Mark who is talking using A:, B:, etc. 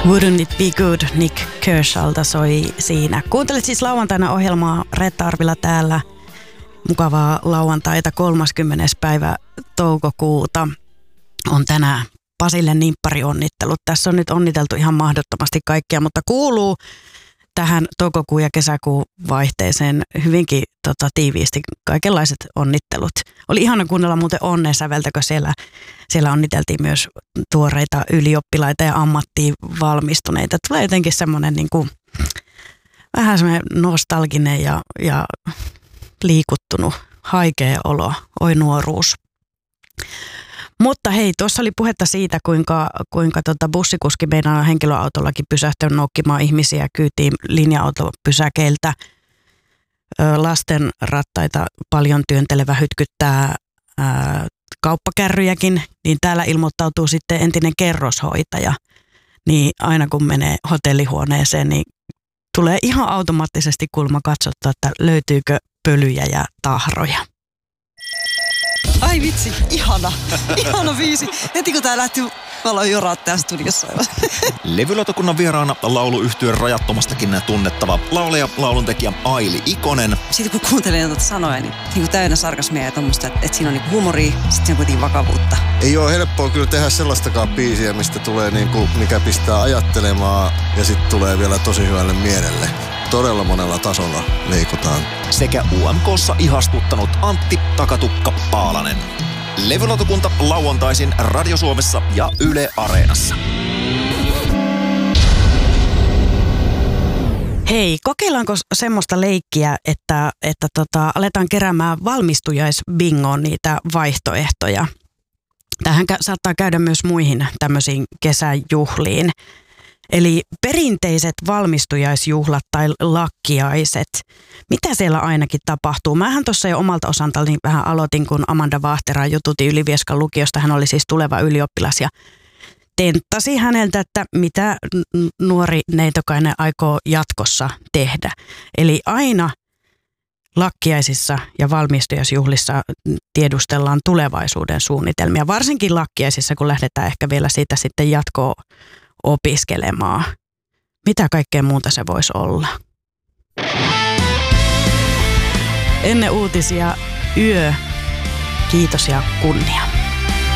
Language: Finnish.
A: Wouldn't it be good, Nick Kershawlta soi siinä. Kuuntelet siis lauantaina ohjelmaa Reetta Arvila täällä. Mukavaa lauantaita 30. päivä toukokuuta on tänään Pasille nimpparionnittelut. Tässä on nyt onniteltu ihan mahdottomasti kaikkia, mutta kuuluu tähän toukokuun ja kesäkuun vaihteeseen hyvinkin tiiviisti kaikenlaiset onnittelut. Oli ihana kuunnella muuten onnensäveltä, kun siellä onniteltiin myös tuoreita ylioppilaita ja ammattiin valmistuneita. Tulee jotenkin semmoinen niin kuin, vähän semmoinen nostalginen ja liikuttunut, haikea olo, oi nuoruus. Mutta hei, tuossa oli puhetta siitä, kuinka bussikuski meidän henkilöautollakin pysähtynyt noukkimaan ihmisiä kyytiin linja-autopysäkeiltä. Lasten rattaita paljon työntelevä hytkyttää kauppakärryjäkin, niin täällä ilmoittautuu sitten entinen kerroshoitaja. Niin aina kun menee hotellihuoneeseen, niin tulee ihan automaattisesti kulma katsottua, että löytyykö pölyjä ja tahroja.
B: Ai vitsi, ihana biisi. Heti kun tää lähti, mä aloin joraa tää studiossa.
C: Levylautakunnan vieraana lauluyhtyön rajattomastakin tunnettava laulaja, lauluntekijä Aili Ikonen.
B: Sitten kun kuuntelen noita sanoja, niin täynnä sarkasmia ja tommoista, että siinä on niinku huumoria, sitten siinä on kuitenkin vakavuutta.
D: Ei ole helppoa kyllä tehdä sellaistakaan biisiä, mistä tulee niinku, mikä pistää ajattelemaan ja sitten tulee vielä tosi hyvälle mielelle. Todella monella tasolla liikutaan.
C: Sekä UMK:ssa ihastuttanut Antti Takatukka Paalanen. Levylautakunta lauantaisin Radio Suomessa ja Yle Areenassa.
A: Hei, kokeillaanko semmoista leikkiä, että aletaan keräämään valmistujaisbingoon niitä vaihtoehtoja? Tähän saattaa käydä myös muihin tämmöisiin kesäjuhliin. Eli perinteiset valmistujaisjuhlat tai lakkiaiset, mitä siellä ainakin tapahtuu? Mähän tuossa jo omalta osaltani vähän aloitin, kun Amanda Vahtera jututi Ylivieskan lukiosta. Hän oli siis tuleva ylioppilas ja tenttasi häneltä, että mitä nuori neitokainen aikoo jatkossa tehdä. Eli aina lakkiaisissa ja valmistujaisjuhlissa tiedustellaan tulevaisuuden suunnitelmia. Varsinkin lakkiaisissa, kun lähdetään ehkä vielä siitä sitten jatkoon opiskelemaan. Mitä kaikkea muuta se voisi olla? Ennen uutisia Yö. Kiitos ja kunnia.